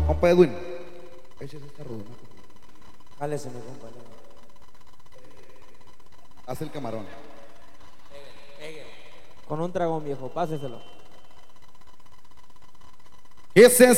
Compa Edwin, échese esta runa. Jálese, mi compa. Haz el camarón. Con un dragón, viejo, páseselo. ¿Qué se